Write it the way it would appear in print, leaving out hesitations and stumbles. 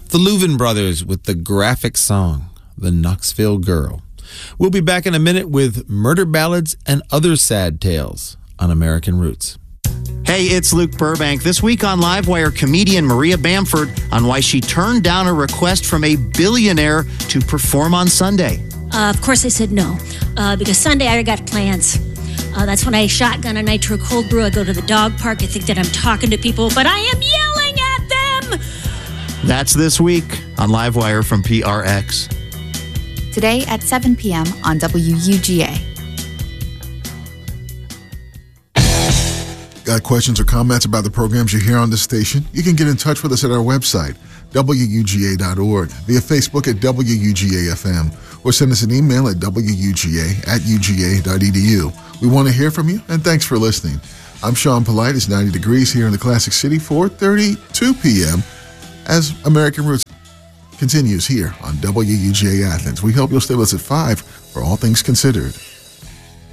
The Louvin Brothers with the graphic song, The Knoxville Girl. We'll be back in a minute with murder ballads and other sad tales on American Roots. Hey, it's Luke Burbank. This week on Livewire, comedian Maria Bamford on why she turned down a request from a billionaire to perform on Sunday. Of course I said no, because Sunday I got plans. That's when I shotgun a nitro cold brew. I go to the dog park. I think that I'm talking to people, but I am yelling at them. That's this week on Livewire from PRX. Today at 7 p.m. on WUGA. Got questions or comments about the programs you hear on this station? You can get in touch with us at our website, WUGA.org, via Facebook at WUGA-FM, or send us an email at WUGA@UGA.edu. We want to hear from you, and thanks for listening. I'm Sean Polite. It's 90 degrees here in the Classic City, 4:32 p.m. as American Roots continues here on WUGA Athens. We hope you'll stay with us at 5 for All Things Considered.